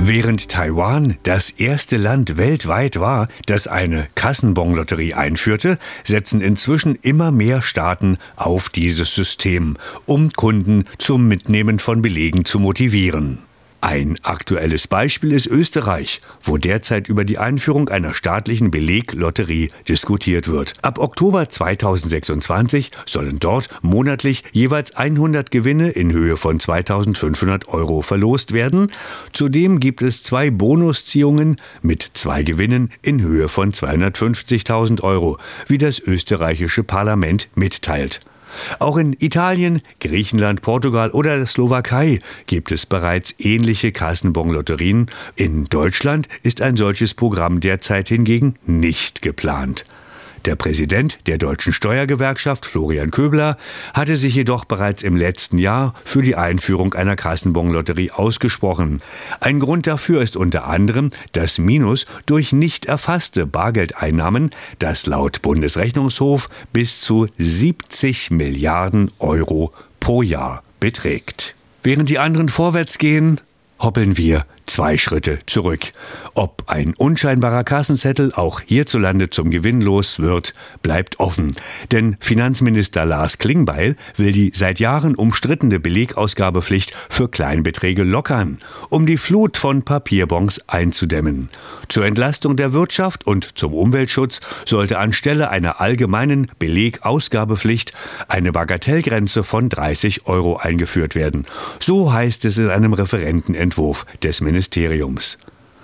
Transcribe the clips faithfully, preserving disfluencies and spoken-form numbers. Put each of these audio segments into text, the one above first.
Während Taiwan das erste Land weltweit war, das eine Kassenbon-Lotterie einführte, setzen inzwischen immer mehr Staaten auf dieses System, um Kunden zum Mitnehmen von Belegen zu motivieren. Ein aktuelles Beispiel ist Österreich, wo derzeit über die Einführung einer staatlichen Beleglotterie diskutiert wird. Ab Oktober zweitausendsechsundzwanzig sollen dort monatlich jeweils hundert Gewinne in Höhe von zweitausendfünfhundert Euro verlost werden. Zudem gibt es zwei Bonusziehungen mit zwei Gewinnen in Höhe von zweihundertfünfzigtausend Euro, wie das österreichische Parlament mitteilt. Auch in Italien, Griechenland, Portugal oder der Slowakei gibt es bereits ähnliche Kassenbon-Lotterien. In Deutschland ist ein solches Programm derzeit hingegen nicht geplant. Der Präsident der Deutschen Steuergewerkschaft, Florian Köbler, hatte sich jedoch bereits im letzten Jahr für die Einführung einer Kassenbon-Lotterie ausgesprochen. Ein Grund dafür ist unter anderem das Minus durch nicht erfasste Bargeldeinnahmen, das laut Bundesrechnungshof bis zu siebzig Milliarden Euro pro Jahr beträgt. Während die anderen vorwärts gehen, hoppeln wir zwei Schritte zurück. Ob ein unscheinbarer Kassenzettel auch hierzulande zum Gewinnlos wird, bleibt offen. Denn Finanzminister Lars Klingbeil will die seit Jahren umstrittene Belegausgabepflicht für Kleinbeträge lockern, um die Flut von Papierbons einzudämmen. Zur Entlastung der Wirtschaft und zum Umweltschutz sollte anstelle einer allgemeinen Belegausgabepflicht eine Bagatellgrenze von dreißig Euro eingeführt werden. So heißt es in einem Referentenentwurf des Ministeriums. Ministeriums.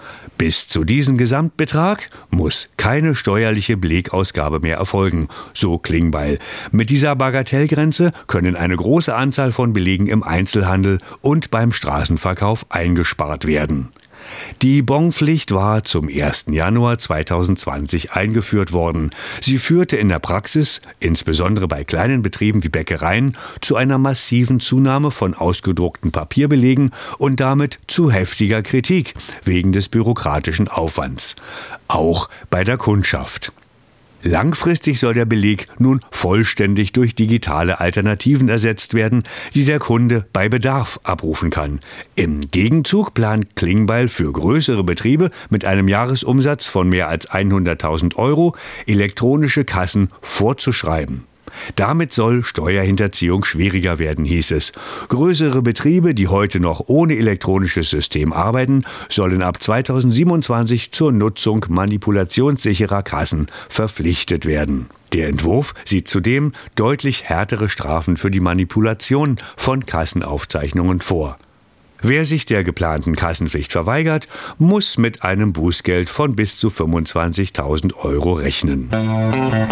Bis zu diesem Gesamtbetrag muss keine steuerliche Belegausgabe mehr erfolgen, so Klingbeil. Mit dieser Bagatellgrenze können eine große Anzahl von Belegen im Einzelhandel und beim Straßenverkauf eingespart werden. Die Bonpflicht war zum ersten Januar zweitausendzwanzig eingeführt worden. Sie führte in der Praxis, insbesondere bei kleinen Betrieben wie Bäckereien, zu einer massiven Zunahme von ausgedruckten Papierbelegen und damit zu heftiger Kritik wegen des bürokratischen Aufwands. Auch bei der Kundschaft. Langfristig soll der Beleg nun vollständig durch digitale Alternativen ersetzt werden, die der Kunde bei Bedarf abrufen kann. Im Gegenzug plant Klingbeil für größere Betriebe mit einem Jahresumsatz von mehr als hunderttausend Euro elektronische Kassen vorzuschreiben. Damit soll Steuerhinterziehung schwieriger werden, hieß es. Größere Betriebe, die heute noch ohne elektronisches System arbeiten, sollen ab zweitausendsiebenundzwanzig zur Nutzung manipulationssicherer Kassen verpflichtet werden. Der Entwurf sieht zudem deutlich härtere Strafen für die Manipulation von Kassenaufzeichnungen vor. Wer sich der geplanten Kassenpflicht verweigert, muss mit einem Bußgeld von bis zu fünfundzwanzigtausend Euro rechnen.